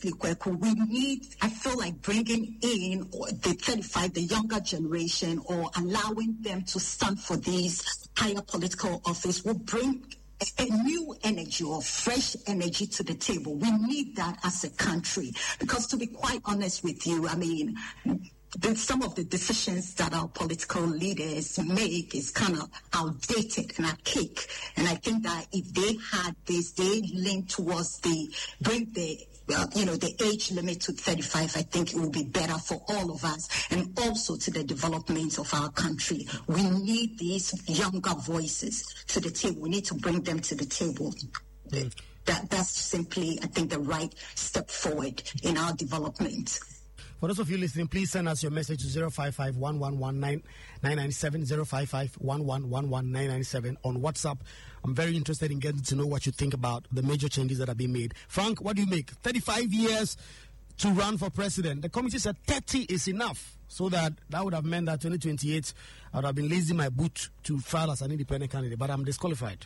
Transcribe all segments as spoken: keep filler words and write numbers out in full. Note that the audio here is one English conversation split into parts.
honestly, Kweku, we need, I feel like bringing in the thirty-five, the younger generation, or allowing them to stand for these higher political office will bring a new energy or fresh energy to the table. We need that as a country, because to be quite honest with you, I mean, the, some of the decisions that our political leaders make is kind of outdated and archaic. And I think that if they had this, they lean towards the, bring the, uh, you know, the age limit to thirty-five, I think it will be better for all of us and also to the development of our country. We need these younger voices to the table. We need to bring them to the table. Mm. That, that's simply, I think, the right step forward in our development. For those of you listening, please send us your message to zero five five, one one one, nine nine seven, zero five five, one one one one, nine nine seven on WhatsApp. I'm very interested in getting to know what you think about the major changes that are being made. Frank, what do you make? thirty-five years to run for president. The committee said thirty is enough, so that that would have meant that twenty twenty-eight I would have been lazy my boot to file as an independent candidate, but I'm disqualified.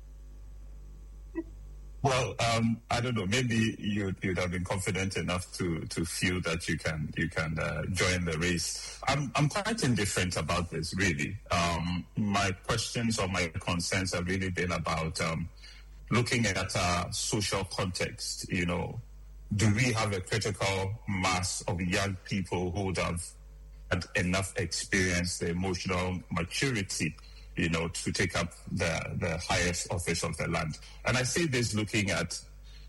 Well, um, I don't know. Maybe you'd, you'd have been confident enough to, to feel that you can you can uh, join the race. I'm I'm quite indifferent about this, really. Um, my questions or my concerns have really been about um, looking at our social context. You know, do we have a critical mass of young people who would have had enough experience, the emotional maturity, you know, to take up the, the highest office of the land? And I say this looking at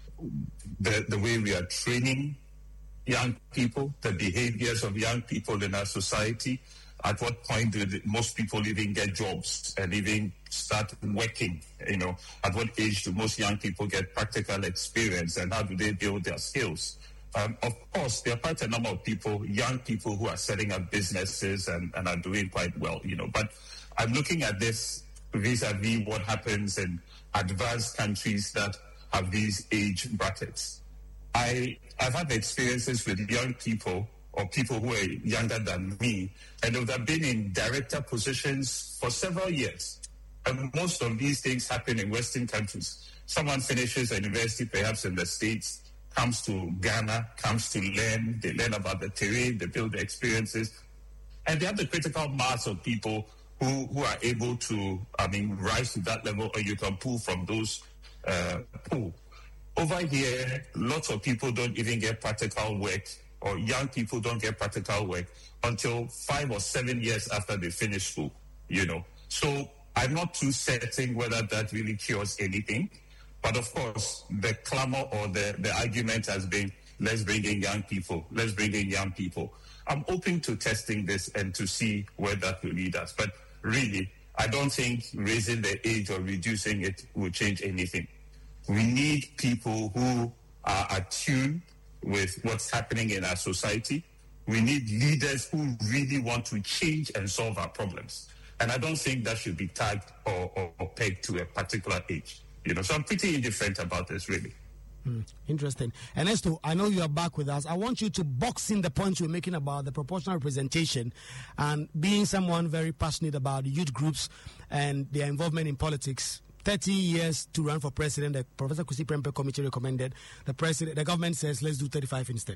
the, the way we are training young people, the behaviors of young people in our society. At what point do the, most people even get jobs and even start working? You know, at what age do most young people get practical experience, and how do they build their skills? Um, of course, there are quite a number of people, young people, who are setting up businesses and, and are doing quite well, you know, but I'm looking at this vis-a-vis what happens in advanced countries that have these age brackets. I, I've had experiences with young people or people who are younger than me, and who have been in director positions for several years. And most of these things happen in Western countries. Someone finishes a university, perhaps in the States, comes to Ghana, comes to learn, they learn about the terrain, they build the experiences, and they have the critical mass of people Who, who are able to, I mean, rise to that level, or you can pull from those uh, pool. Over here, lots of people don't even get practical work, or young people don't get practical work until five or seven years after they finish school, you know. So I'm not too certain whether that really cures anything. But of course, the clamor or the, the argument has been, let's bring in young people, let's bring in young people. I'm open to testing this and to see where that will lead us. But really, I don't think raising the age or reducing it will change anything. We need people who are attuned with what's happening in our society. We need leaders who really want to change and solve our problems. And I don't think that should be tagged or, or, or pegged to a particular age. You know, so I'm pretty indifferent about this, really. Hmm, interesting. Ernesto, I know you are back with us. I want you to box in the points you're making about the proportional representation, and being someone very passionate about youth groups and their involvement in politics. thirty years to run for president. The Professor Kwesi Prempeh committee recommended. The president, the government says, let's do thirty-five instead.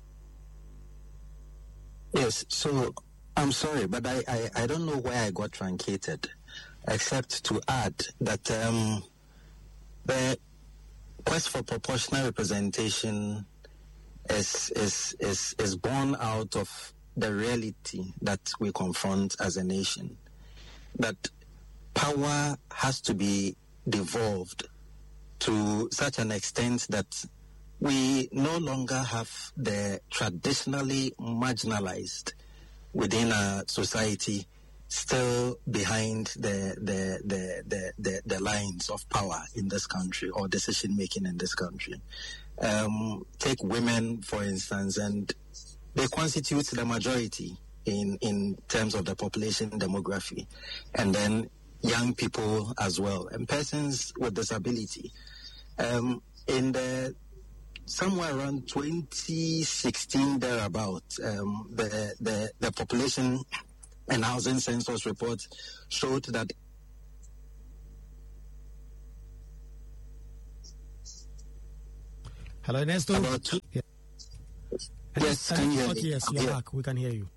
Yes, so I'm sorry, but I, I, I don't know where I got truncated, except to add that um, the quest for proportional representation is, is is is born out of the reality that we confront as a nation, that power has to be devolved to such an extent that we no longer have the traditionally marginalized within our society still behind the the, the the the the lines of power in this country, or decision making in this country. Um, take women, for instance, and they constitute the majority in in terms of the population demography, and then young people as well, and persons with disability. Um, in the somewhere around twenty sixteen thereabout, um, the the the population and housing census report showed that Hello, Ernesto. about two, yeah. Yes, can you hear okay, me? yes, you're Yeah. back. We can hear you.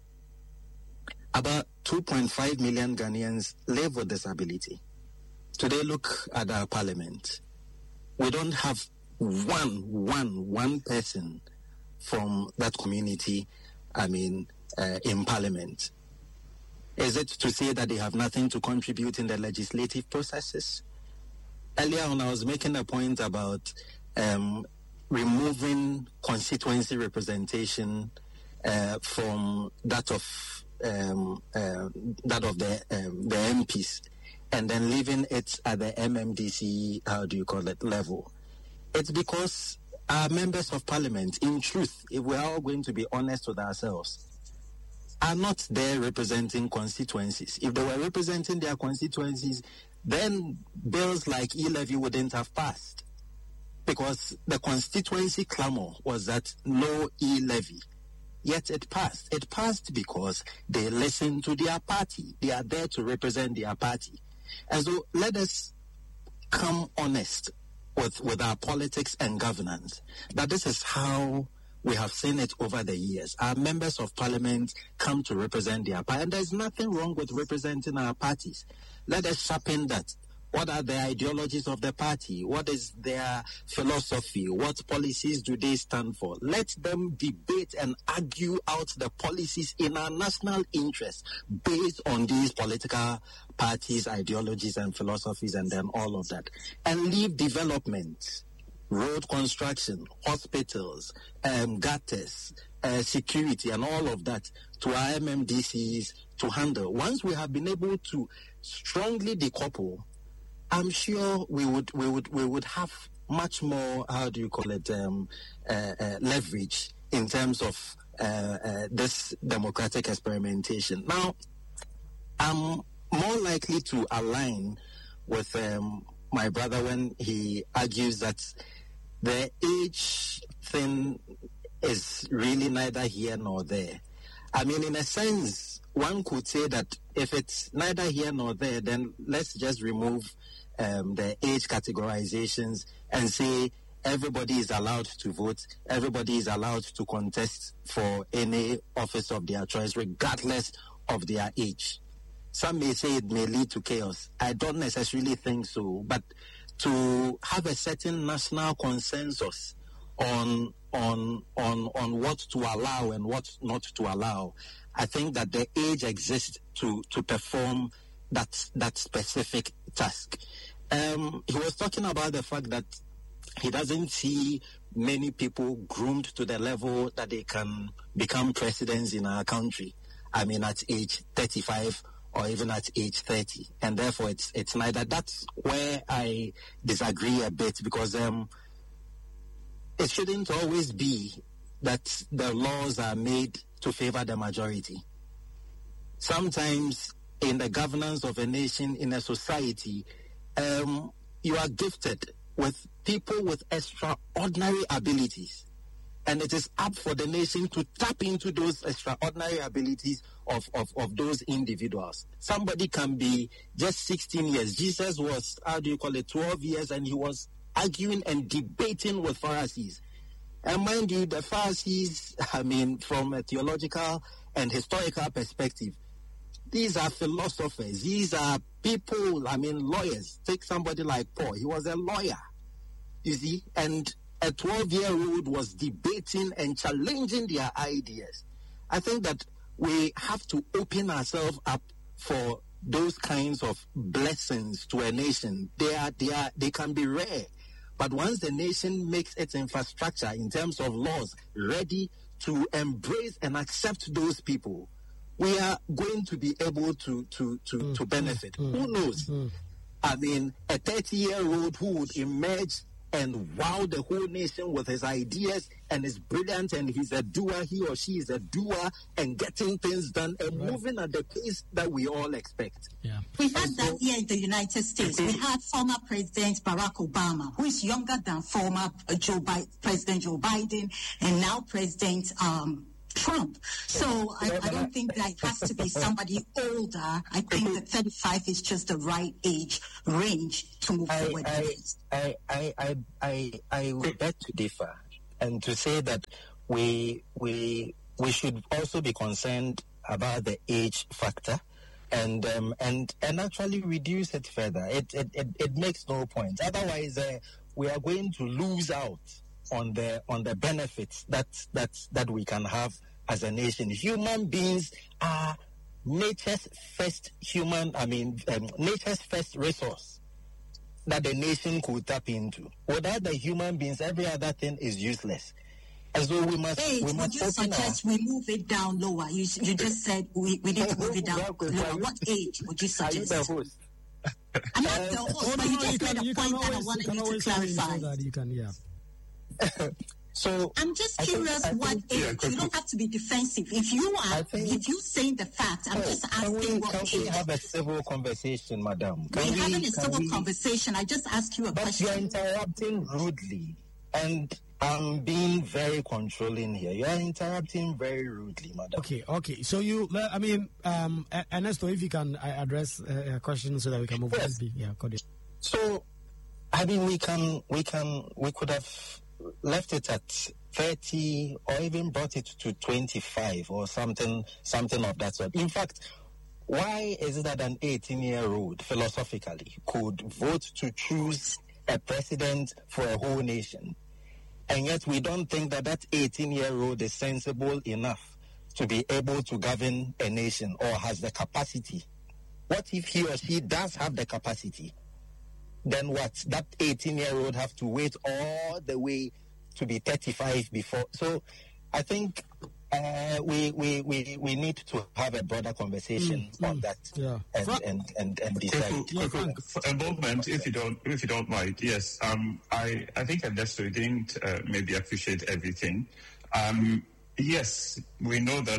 About two point five million Ghanaians live with disability. Today, look at our parliament. We don't have one, one, one person from that community, I mean, uh, in parliament. Is it to say that they have nothing to contribute in the legislative processes? Earlier on, I was making a point about um, removing constituency representation uh, from that of um, uh, that of the um, the M Ps, and then leaving it at the M M D C, how do you call it, level. It's because our members of parliament, in truth, if we're all going to be honest with ourselves, are not there representing constituencies. If they were representing their constituencies, then bills like e-levy wouldn't have passed, because the constituency clamor was that no e-levy. Yet it passed. It passed because they listened to their party. They are there to represent their party. And so let us come honest with, with our politics and governance, that this is how we have seen it over the years. Our members of parliament come to represent their party, and there's nothing wrong with representing our parties. Let us sharpen that. What are the ideologies of the party? What is their philosophy? What policies do they stand for? Let them debate and argue out the policies in our national interest based on these political parties' ideologies and philosophies, and then all of that. And leave development, road construction, hospitals, um, gutters, uh, security, and all of that to our M M D Cs to handle. Once we have been able to strongly decouple, I'm sure we would we would we would have much more, how do you call it, um, uh, uh, leverage in terms of uh, uh, this democratic experimentation. Now, I'm more likely to align with um, my brother when he argues that the age thing is really neither here nor there. I mean, in a sense, one could say that if it's neither here nor there, then let's just remove um, the age categorizations and say everybody is allowed to vote, everybody is allowed to contest for any office of their choice, regardless of their age. Some may say it may lead to chaos. I don't necessarily think so, but to have a certain national consensus on on on on what to allow and what not to allow, I think that the age exists to to perform that that specific task. Um, he was talking about the fact that he doesn't see many people groomed to the level that they can become presidents in our country. I mean, at age thirty-five or even at age thirty, and therefore it's it's neither. That's where I disagree a bit, because um. It shouldn't always be that the laws are made to favor the majority. Sometimes in the governance of a nation, in a society, um, you are gifted with people with extraordinary abilities. And it is up for the nation to tap into those extraordinary abilities of, of, of those individuals. Somebody can be just sixteen years. Jesus was, how do you call it, twelve years, and he was arguing and debating with Pharisees. And mind you, the Pharisees, I mean, from a theological and historical perspective, these are philosophers. These are people, I mean, lawyers. Take somebody like Paul. He was a lawyer, you see, and a twelve-year-old was debating and challenging their ideas. I think that we have to open ourselves up for those kinds of blessings to a nation. They are, they are, they can be rare. But once the nation makes its infrastructure in terms of laws ready to embrace and accept those people, we are going to be able to to to, mm, to benefit. Mm, Who knows? Mm. I mean, a thirty-year-old who would emerge and wow the whole nation with his ideas and is brilliant, and he's a doer, he or she is a doer and getting things done and right. moving at the pace that we all expect. Yeah. We had and that so, here in the United States. We had former President Barack Obama, who is younger than former Joe Bi- President Joe Biden, and now President um, Trump. So I, I don't think that it has to be somebody older. I think that thirty-five is just the right age range to move I, forward. I, I, I, I, I, I would beg to differ and to say that we we we should also be concerned about the age factor, and um, and and actually reduce it further. It it it, it makes no point. Otherwise, uh, we are going to lose out on the on the benefits that that that we can have as a nation. Human beings are nature's first human. I mean, um, nature's first resource that the nation could tap into. Without the human beings, every other thing is useless. As though we must, Age, we would must you suggest our... we move it down lower? You you just said we, we need to move it down lower. What age would you suggest? Are you the host? I'm not the host, Oh, but no, you no, just you made can, a you point can that I always, wanted you, you can to always clarify. that you can, yeah. So I'm just I curious think, what think, age. yeah, you don't have to be defensive. If you are, think, if you saying the fact, I'm oh, just can asking we, what can age. we have a civil conversation, madam? Can We're we, having a can civil we... conversation. I just asked you a But question. you're interrupting rudely, and I'm being very controlling here. You're interrupting very rudely, madam. Okay, okay. So you, I mean, um, Ernesto, if you can uh, address uh, a question so that we can move yes. on. Yeah, got it. So, I mean, we can, we can, we could have left it at thirty, or even brought it to twenty-five, or something, something of that sort. In fact, why is it that an eighteen-year-old, philosophically, could vote to choose a president for a whole nation, and yet we don't think that that eighteen-year-old is sensible enough to be able to govern a nation or has the capacity? What if he or she does have the capacity? Then what? That eighteen-year-old have to wait all the way to be thirty-five before. So I think uh, we, we, we, we need to have a broader conversation mm, on mm, that yeah. and, and, and, and decide. Yeah, for a moment, if you don't if you don't mind, yes. Um, I, I think Ernesto didn't uh, maybe appreciate everything. Um, yes, we know that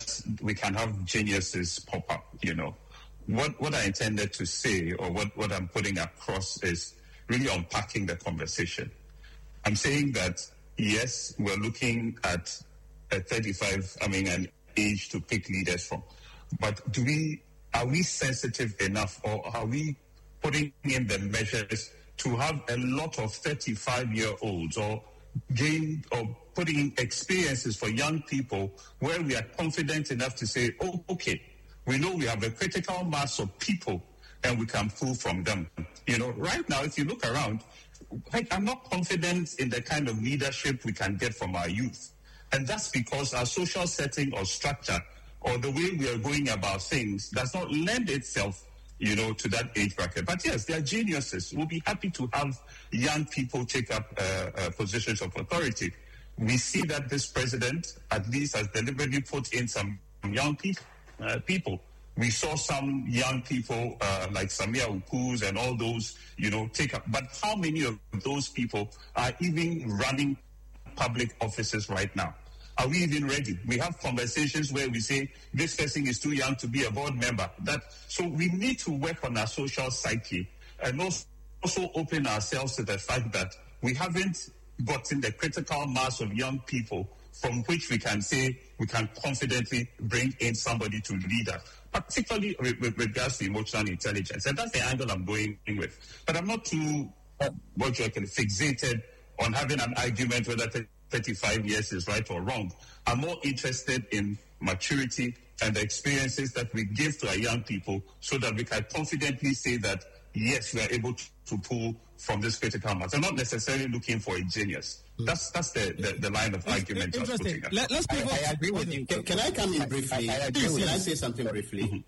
we can have geniuses pop up, you know. What what I intended to say, or what, what I'm putting across, is really unpacking the conversation. I'm saying that, yes, we're looking at a thirty-five, I mean, an age to pick leaders from. But do we are we sensitive enough, or are we putting in the measures to have a lot of thirty-five-year-olds or gain or putting in experiences for young people where we are confident enough to say, oh, okay, we know we have a critical mass of people and we can pull from them. You know, right now, if you look around, like, I'm not confident in the kind of leadership we can get from our youth. And that's because our social setting or structure or the way we are going about things does not lend itself, you know, to that age bracket. But yes, they are geniuses. We'll be happy to have young people take up uh, uh, positions of authority. We see that this president at least has deliberately put in some young people. Uh, people. We saw some young people uh, like Samia Ukuz and all those, you know, take up. But how many of those people are even running public offices right now? Are we even ready? We have conversations where we say this person is too young to be a board member. That so we need to work on our social psyche and also, also open ourselves to the fact that we haven't gotten the critical mass of young people from which we can say we can confidently bring in somebody to lead us, particularly with, with regards to emotional intelligence. And that's the angle I'm going in with. But I'm not too, uh, what you can fixated on having an argument whether thirty-five years is right or wrong. I'm more interested in maturity and the experiences that we give to our young people so that we can confidently say that, yes, we are able to, to pull from this critical mass. I'm not necessarily looking for a genius. That's that's the, the, the line of argument I was putting up. Let, let's I, I agree with you. Can, can I come in briefly? I, I agree with can I say something briefly?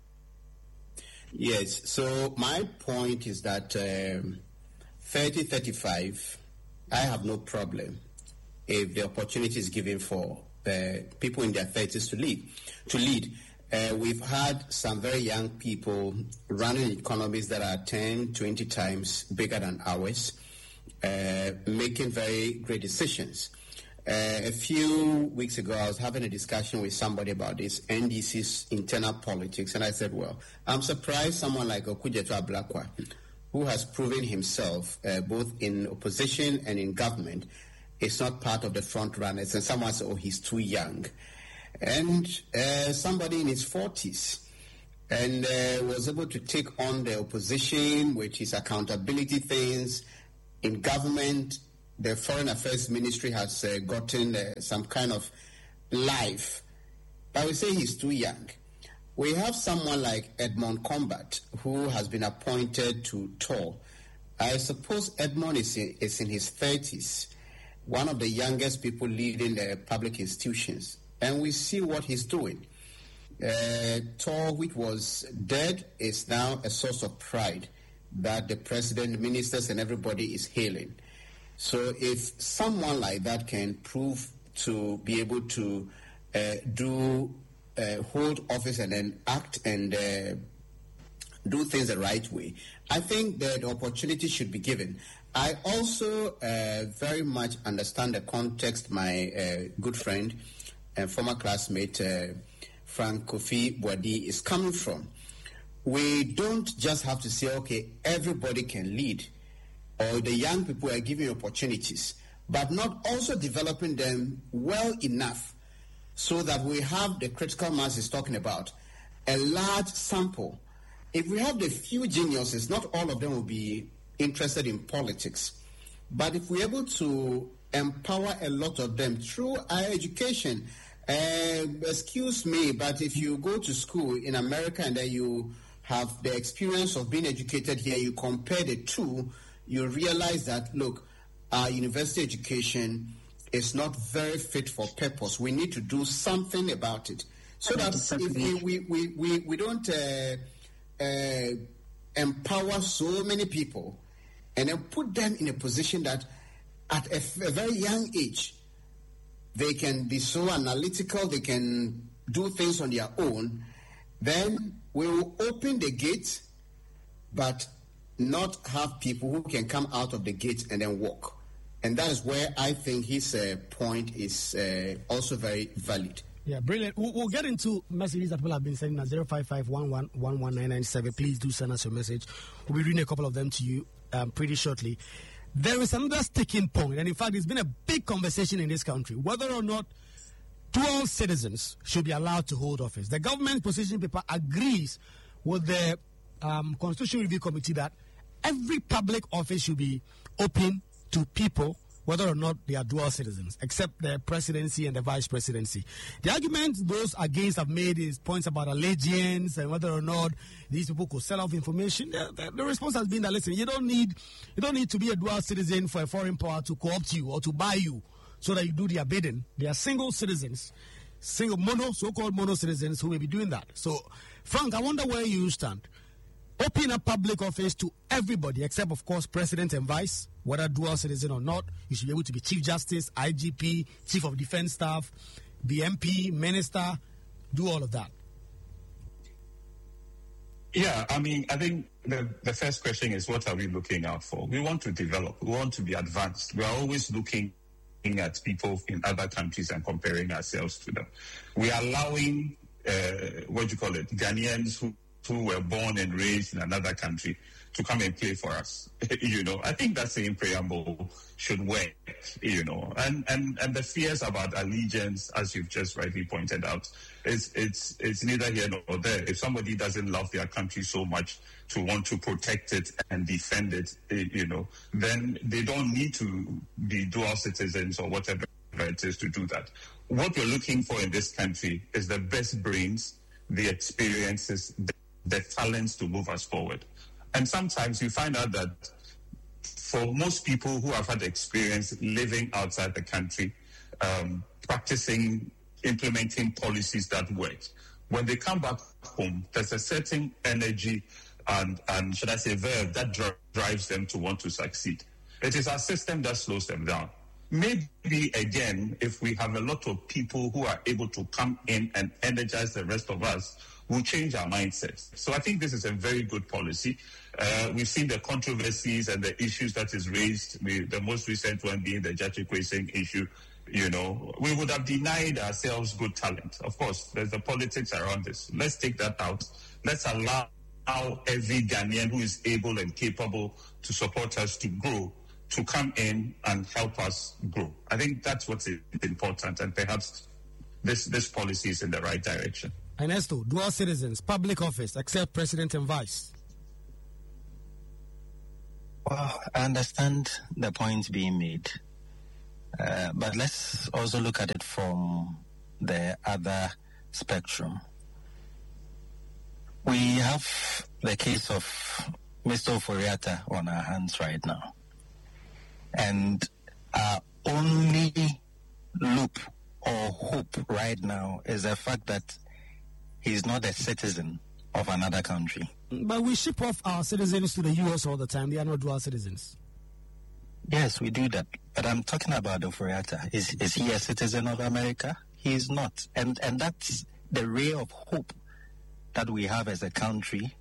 Yes. So my point is that um, thirty, thirty-five, I have no problem if the opportunity is given for uh, people in their thirties to lead. To lead. Uh, we've had some very young people running economies that are ten, twenty times bigger than ours. Uh, making very great decisions. Uh, a few weeks ago, I was having a discussion with somebody about this N D C's internal politics, and I said, well, I'm surprised someone like Okudzeto Ablakwa, who has proven himself uh, both in opposition and in government, is not part of the front runners. And someone said, oh, he's too young. And uh, somebody in his forties, and uh, was able to take on the opposition with his accountability things, in government, the Foreign Affairs Ministry has uh, gotten uh, some kind of life. I would say he's too young. We have someone like Edmond Combat, who has been appointed to T O R. I suppose Edmond is in, is in his thirties, one of the youngest people leading the public institutions. And we see what he's doing. Uh, T O R, which was dead, is now a source of pride that the president, ministers, and everybody is hailing. So if someone like that can prove to be able to uh, do uh, hold office and then act and uh, do things the right way, I think that the opportunity should be given. I also uh, very much understand the context my uh, good friend and former classmate uh, Frank Kofi Boadi is coming from. We don't just have to say, okay, everybody can lead, or the young people are given opportunities, but not also developing them well enough so that we have the critical mass is talking about, a large sample. If we have the few geniuses, not all of them will be interested in politics. But if we're able to empower a lot of them through higher education, uh, excuse me, but if you go to school in America and then you have the experience of being educated here, you compare the two, you realize that, look, our university education is not very fit for purpose. We need to do something about it. So that if we, we, we, we, we don't uh, uh, empower so many people and then put them in a position that at a, a very young age, they can be so analytical, they can do things on their own, then we will open the gate, but not have people who can come out of the gate and then walk. And that is where I think his uh, point is uh, also very valid. Yeah, brilliant. We'll, we'll get into messages that people have been sending at zero five five one one one one nine nine seven. Please do send us your message. We'll be reading a couple of them to you um, pretty shortly. There is another sticking point, and in fact, it's been a big conversation in this country, whether or not dual citizens should be allowed to hold office. The government position paper agrees with the um, Constitutional Review Committee that every public office should be open to people, whether or not they are dual citizens, except the presidency and the vice presidency. The argument those against have made is points about allegiance and whether or not these people could sell off information. The, the, the response has been that, listen, you don't need you don't need to be a dual citizen for a foreign power to co-opt you or to buy you so that you do their bidding. They are single citizens, single mono, so-called mono citizens who may be doing that. So, Frank, I wonder where you stand. Open a public office to everybody, except, of course, president and vice, whether dual citizen or not. You should be able to be chief justice, I G P, chief of defense staff, be M P, minister, do all of that. Yeah, I mean, I think the, the first question is, what are we looking out for? We want to develop. We want to be advanced. We are always looking at people in other countries and comparing ourselves to them. We are allowing, uh, what do you call it, Ghanaians who who were born and raised in another country to come and play for us. You know, I think that same preamble should work, you know, and, and, and the fears about allegiance, as you've just rightly pointed out, it's, it's, it's neither here nor there. If somebody doesn't love their country so much to want to protect it and defend it, you know, then they don't need to be dual citizens or whatever it is to do that. What we're looking for in this country is the best brains, the experiences, the the talents to move us forward. And sometimes you find out that for most people who have had experience living outside the country, um, practicing, implementing policies that work, when they come back home, there's a certain energy and, and should I say, verve that dri- drives them to want to succeed. It is our system that slows them down. Maybe, again, if we have a lot of people who are able to come in and energize the rest of us, we'll change our mindsets. So I think this is a very good policy. Uh, we've seen the controversies and the issues that is raised, the, the most recent one being the Judge Kwesing issue. You know, we would have denied ourselves good talent. Of course, there's the politics around this. Let's take that out. Let's allow every Ghanaian who is able and capable to support us to grow to come in and help us grow. I think that's what's important, and perhaps this, this policy is in the right direction. Ernesto, dual citizens, public office, except president and vice. Well, I understand the point being made, Uh, but let's also look at it from the other spectrum. We have the case of Mister Ofori-Atta on our hands right now. And our only loop or hope right now is the fact that he's not a citizen of another country. But we ship off our citizens to the U S all the time. They are not dual citizens. Yes, we do that. But I'm talking about Ofori-Atta. Is is he a citizen of America? He is not. And and that's the ray of hope that we have as a country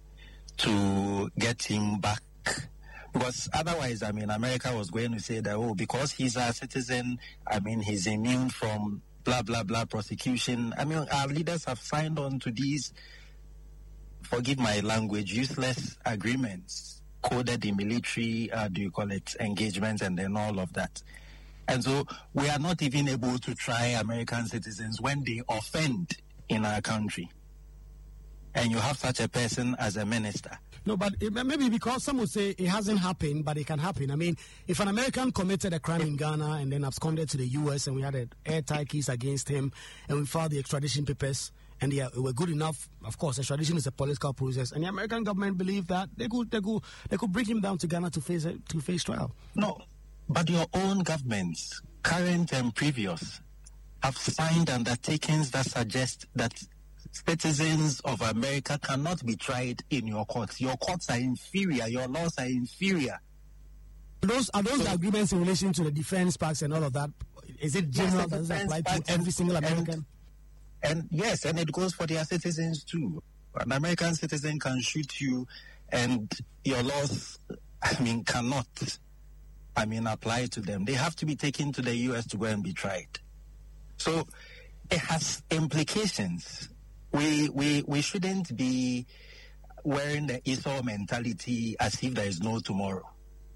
to get him back. Because otherwise, I mean, America was going to say that, oh, because he's a citizen, I mean, he's immune from blah, blah, blah prosecution. I mean, our leaders have signed on to these, forgive my language, useless agreements, coded in military, uh, do you call it, engagements, and then all of that. And so we are not even able to try American citizens when they offend in our country. And you have such a person as a minister. No, but it, maybe because some would say it hasn't happened, but it can happen. I mean, if an American committed a crime in Ghana and then absconded to the U S and we had an airtight case against him and we filed the extradition papers and they were good enough, of course, extradition is a political process, and the American government believed that they could they could they could bring him down to Ghana to face a, to face trial. No, but your own governments, current and previous, have signed undertakings that suggest that citizens of America cannot be tried in your courts. Your courts are inferior. Your laws are inferior. Those are those so, the agreements in relation to the defense pacts and all of that. Is it general? Yes, does it apply to every single American? And, and yes, and it goes for their citizens too. An American citizen can shoot you, and your laws, I mean, cannot, I mean, apply to them. They have to be taken to the U S to go and be tried. So it has implications. We, we we shouldn't be wearing the Esau mentality as if there is no tomorrow.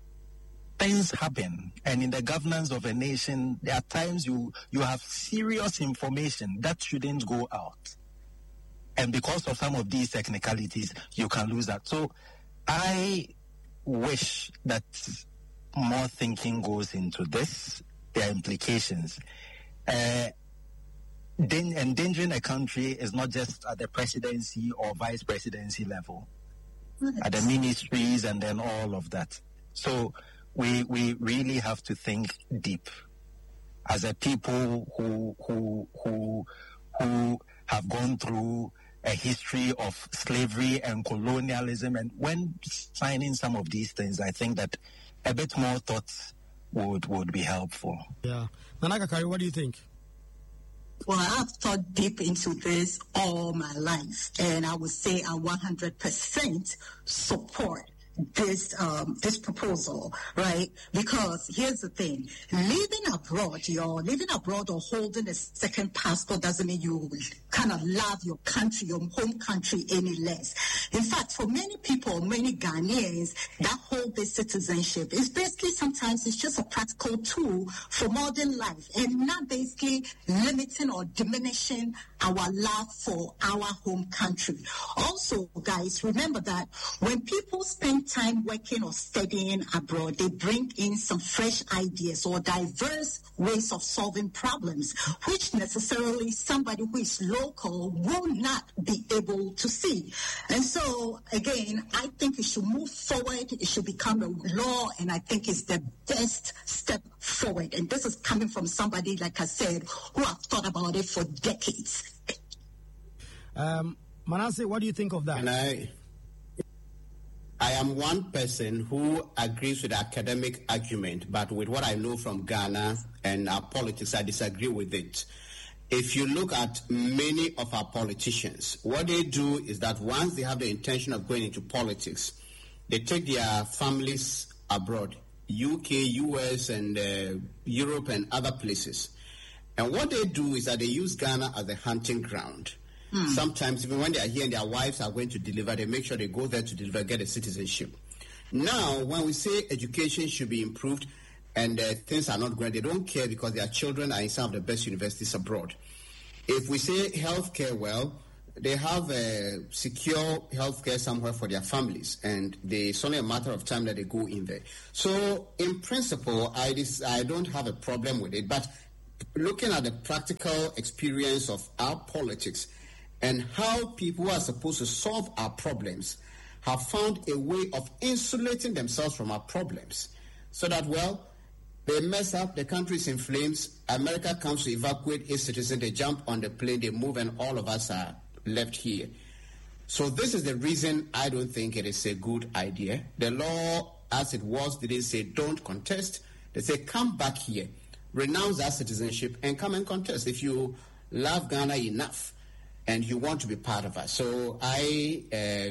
Things happen, and in the governance of a nation, there are times you, you have serious information that shouldn't go out. And because of some of these technicalities, you can lose that. So I wish that more thinking goes into this, their implications. Uh, Endangering a country is not just at the presidency or vice presidency level, right, at the ministries and then all of that. So we we really have to think deep as a people who who who who have gone through a history of slavery and colonialism. And when signing some of these things, I think that a bit more thought would would be helpful. Yeah, Nana Kakai, what do you think? Well, I've thought deep into this all my life, and I would say I one hundred percent support this um, this proposal, right? Because here's the thing: living abroad, y'all, living abroad or holding a second passport doesn't mean you kind of love your country, your home country any less. In fact, for many people, many Ghanaians that hold this citizenship, it's basically sometimes it's just a practical tool for modern life and not basically limiting or diminishing our love for our home country. Also, guys, remember that when people spend time working or studying abroad, they bring in some fresh ideas or diverse ways of solving problems, which necessarily somebody who is local will not be able to see. And so, again, I think it should move forward. It should become a law, and I think it's the best step forward. And this is coming from somebody, like I said, who have thought about it for decades. Um, Manasseh, what do you think of that? And I, I am one person who agrees with the academic argument, but with what I know from Ghana and our politics, I disagree with it. If you look at many of our politicians, what they do is that once they have the intention of going into politics, they take their families abroad, U K, U S, and uh, Europe and other places. And what they do is that they use Ghana as a hunting ground. Hmm. Sometimes even when they are here and their wives are going to deliver, they make sure they go there to deliver, get a citizenship. Now, when we say education should be improved and uh, things are not great, they don't care because their children are in some of the best universities abroad. If we say healthcare, well, they have a secure healthcare somewhere for their families, and they, it's only a matter of time that they go in there. So, in principle, I dis- I don't have a problem with it. But looking at the practical experience of our politics and how people who are supposed to solve our problems have found a way of insulating themselves from our problems, so that, well, they mess up, the country is in flames, America comes to evacuate its citizens, they jump on the plane, they move, and all of us are left here. So this is the reason I don't think it is a good idea. The law, as it was, didn't say don't contest. They say come back here, renounce our citizenship, and come and contest if you love Ghana enough and you want to be part of us. So I uh,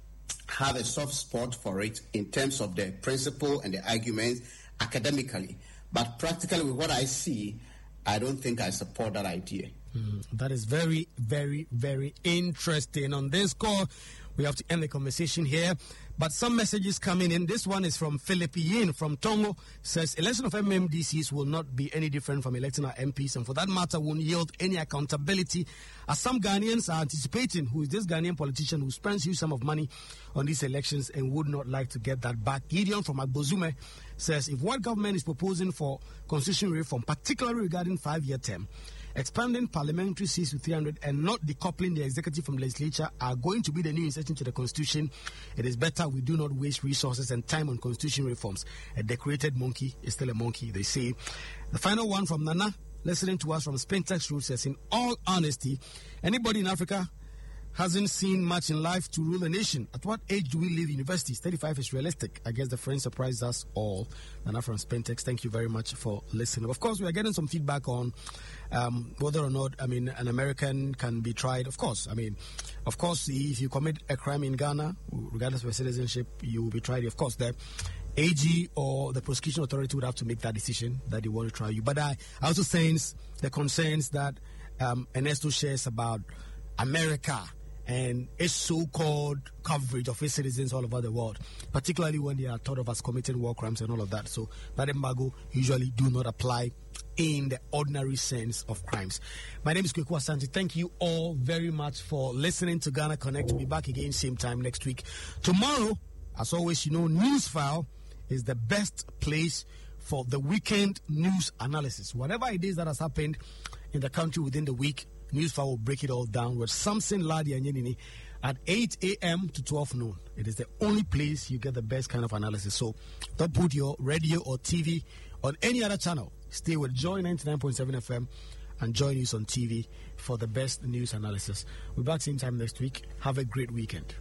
have a soft spot for it in terms of the principle and the arguments academically. But practically, with what I see, I don't think I support that idea. Mm, that is very, very, very interesting. On this call, we have to end the conversation here. But some messages coming in. This one is from Philip Yin from Tongo. Says, election of M M D Cs will not be any different from electing our M Ps, and for that matter won't yield any accountability, as some Ghanaians are anticipating who is this Ghanaian politician who spends huge sum of money on these elections and would not like to get that back. Gideon from Agbozume says, if what government is proposing for constitutional reform, particularly regarding five-year term, expanding parliamentary seats to three hundred and not decoupling the executive from legislature are going to be the new insertion to the constitution, it is better we do not waste resources and time on constitution reforms. A decorated monkey is still a monkey, they say. The final one from Nana, listening to us from Spintex Road, says, in all honesty, anybody in Africa hasn't seen much in life to rule a nation. At what age do we leave universities? thirty-five is realistic. I guess the friend surprised us all. Nana from Spintex, thank you very much for listening. Of course, we are getting some feedback on um, whether or not, I mean, an American can be tried. Of course, I mean, of course, if you commit a crime in Ghana, regardless of your citizenship, you will be tried. Of course, the A G or the prosecution authority would have to make that decision that they want to try you. But I also sense the concerns that um, Ernesto shares about America and its so-called coverage of its citizens all over the world, particularly when they are thought of as committing war crimes and all of that. So that embargo usually do not apply in the ordinary sense of crimes. My name is Kweku Asante. Thank you all very much for listening to Ghana Connect. We'll be back again same time next week. Tomorrow, as always, you know, Newsfile is the best place for the weekend news analysis. Whatever it is that has happened in the country within the week, Newsfile will break it all down with Samson Ladi and Yenini at eight a.m. to twelve noon. It is the only place you get the best kind of analysis. So don't put your radio or T V on any other channel. Stay with Joy ninety-nine point seven F M and Joy News on T V for the best news analysis. We'll be back same time next week. Have a great weekend.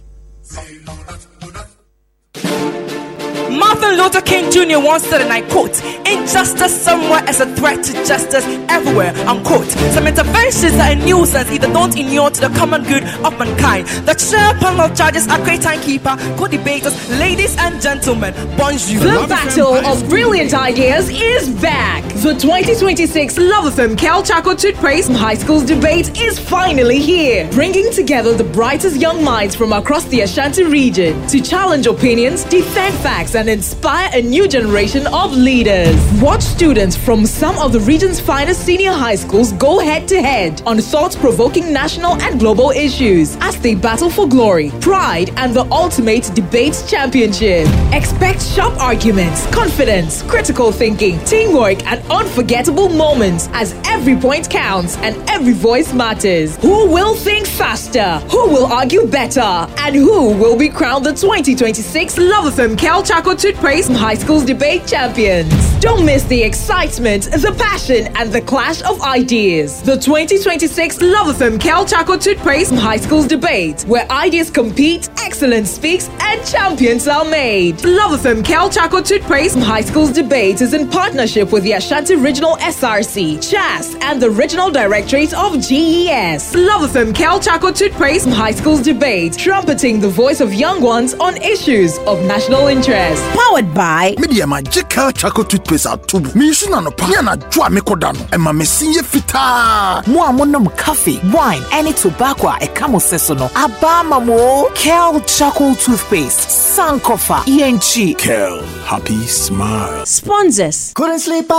Martin Luther King Junior once said, and I quote, injustice somewhere is a threat to justice everywhere, unquote. Some interventions are a nuisance, either don't inure to the common good of mankind. The chair panel judges are great timekeeper, co-debaters, ladies and gentlemen, bonjour. The battle of brilliant ideas is back. The twenty twenty-six Love F M Cal Chaco Toothpaste High Schools Debate is finally here, bringing together the brightest young minds from across the Ashanti region to challenge opinions, defend facts, and inspire a new generation of leaders. Watch students from some of the region's finest senior high schools go head to head on thought-provoking national and global issues as they battle for glory, pride, and the ultimate debate championship. Expect sharp arguments, confidence, critical thinking, teamwork, and unforgettable moments as every point counts and every voice matters. Who will think faster? Who will argue better? And who will be crowned the twenty twenty-six Love F M Cal Chaco Toothpaste High Schools Debate Champions? Don't miss the excitement, the passion, and the clash of ideas. The twenty twenty-six Love F M Cal Chaco Toothpaste High Schools Debate, where ideas compete, excellence speaks, and champions are made. Love F M Cal Chaco Toothpaste High Schools Debate is in partnership with the Ashanti Regional S R C, C H A S, and the Regional Directorate of G E S. Love F M Cal Chaco Toothpaste High Schools Debate, trumpeting the voice of young ones on issues of national interest. Powered by Media Magical Chaco Toothpaste Atubu. Me shuna no pa na dwa me kodano. E ma me sinye fita. Mo amonom coffee, wine, any tobacco e kamo sesono. Abama mo Cal Chaco Toothpaste. Sankofa E N G. Cal Happy Smile. Sponsors. Couldn't sleep